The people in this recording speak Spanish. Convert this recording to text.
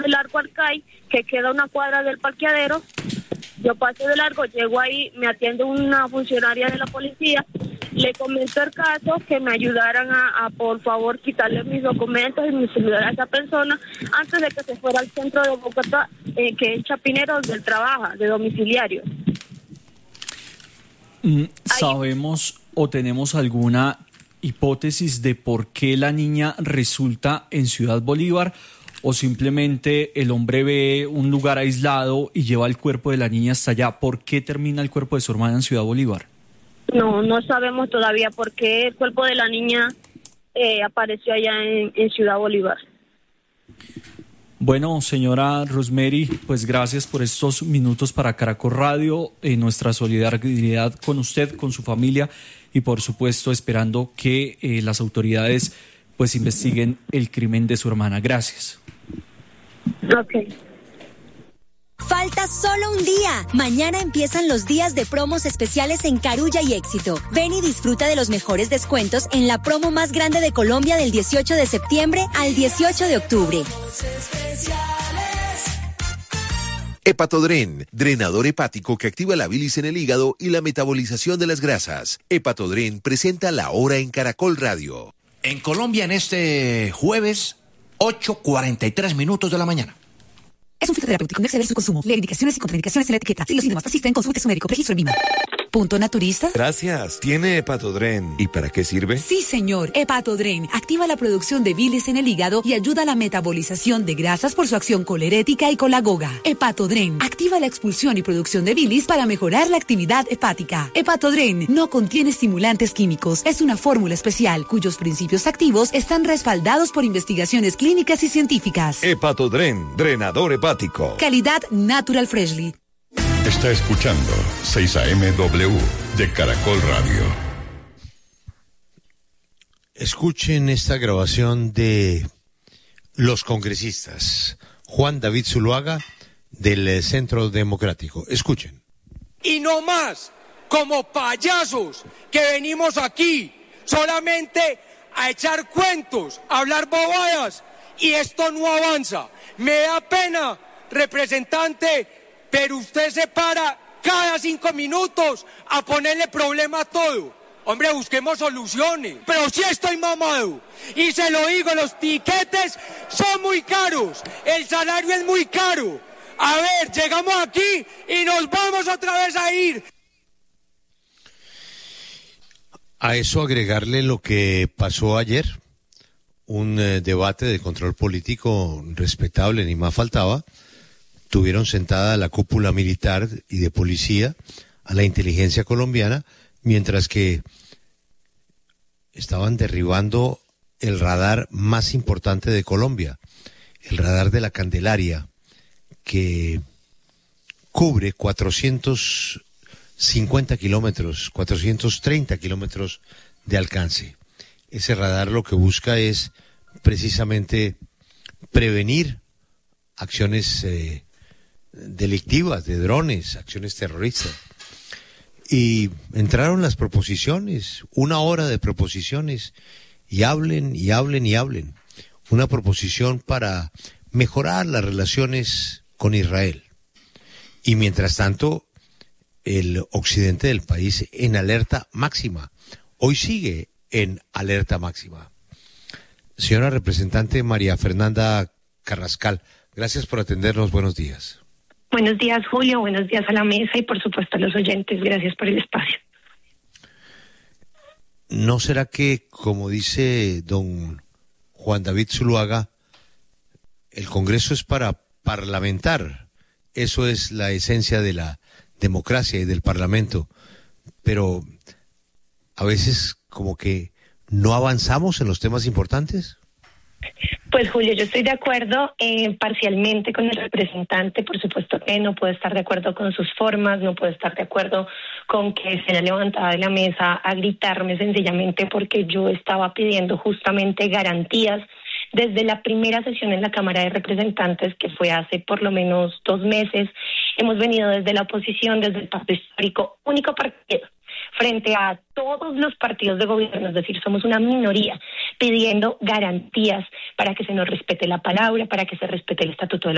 de largo al CAI, que queda a una cuadra del parqueadero. Yo paso de largo, llego ahí, me atiende una funcionaria de la policía, le comento el caso, que me ayudaran a por favor quitarle mis documentos y mi celular a esa persona antes de que se fuera al centro de Bogotá, que es Chapinero, donde él trabaja, de domiciliario. ¿Sabemos o tenemos alguna hipótesis de por qué la niña resulta en Ciudad Bolívar, o simplemente el hombre ve un lugar aislado y lleva el cuerpo de la niña hasta allá? ¿Por qué termina el cuerpo de su hermana en Ciudad Bolívar? No sabemos todavía por qué el cuerpo de la niña apareció allá en Ciudad Bolívar. Bueno, señora Rosemary, pues gracias por estos minutos para Caracol Radio, nuestra solidaridad con usted, con su familia, y por supuesto esperando que las autoridades pues investiguen el crimen de su hermana. Gracias. Ok. Falta solo un día. Mañana empiezan los días de promos especiales en Carulla y Éxito. Ven y disfruta de los mejores descuentos en la promo más grande de Colombia del 18 de septiembre al 18 de octubre. Hepatodren, drenador hepático que activa la bilis en el hígado y la metabolización de las grasas. Hepatodren presenta La Hora en Caracol Radio. En Colombia en este jueves, 8:43 de la mañana. Es un fitoterapéutico, no exceder su consumo. Lee indicaciones y contraindicaciones en la etiqueta. Si los síntomas persisten, consulte a su médico. Registro en VIMA. ¿Punto naturista? Gracias. ¿Tiene Hepatodren? ¿Y para qué sirve? Sí, señor. Hepatodren activa la producción de bilis en el hígado y ayuda a la metabolización de grasas por su acción colerética y colagoga. Hepatodren activa la expulsión y producción de bilis para mejorar la actividad hepática. Hepatodren no contiene estimulantes químicos. Es una fórmula especial cuyos principios activos están respaldados por investigaciones clínicas y científicas. Hepatodren, drenador hepático. Calidad Natural Freshly. Está escuchando 6AMW de Caracol Radio. Escuchen esta grabación de los congresistas. Juan David Zuluaga, del Centro Democrático. Escuchen. Y no más, como payasos que venimos aquí solamente a echar cuentos, a hablar bobadas, y esto no avanza. Me da pena, representante, pero usted se para cada 5 minutos a ponerle problema a todo. Hombre, busquemos soluciones. Pero sí estoy mamado. Y se lo digo, los tiquetes son muy caros. El salario es muy caro. A ver, llegamos aquí y nos vamos otra vez a ir. A eso agregarle lo que pasó ayer. Un debate de control político respetable, ni más faltaba. Tuvieron sentada la cúpula militar y de policía, a la inteligencia colombiana, mientras que estaban derribando el radar más importante de Colombia, el radar de la Candelaria, que cubre 450 kilómetros, 430 kilómetros de alcance. Ese radar lo que busca es precisamente prevenir acciones delictivas, de drones, acciones terroristas. Y entraron las proposiciones, 1 hora de proposiciones, y hablen, y hablen, y hablen. Una proposición para mejorar las relaciones con Israel. Y mientras tanto, el occidente del país en alerta máxima. Hoy sigue en alerta máxima. Señora representante María Fernanda Carrascal, gracias por atendernos. Buenos días. Buenos días, Julio. Buenos días a la mesa y, por supuesto, a los oyentes. Gracias por el espacio. ¿No será que, como dice don Juan David Zuluaga, el Congreso es para parlamentar? Eso es la esencia de la democracia y del Parlamento. Pero a veces como que no avanzamos en los temas importantes. Pues, Julio, yo estoy de acuerdo parcialmente con el representante. Por supuesto que no puedo estar de acuerdo con sus formas, no puedo estar de acuerdo con que se haya levantado de la mesa a gritarme, sencillamente porque yo estaba pidiendo justamente garantías. Desde la primera sesión en la Cámara de Representantes, que fue hace por lo menos 2 meses, hemos venido desde la oposición, desde el pacto histórico, único partido frente a todos los partidos de gobierno, es decir, somos una minoría, pidiendo garantías para que se nos respete la palabra, para que se respete el estatuto de la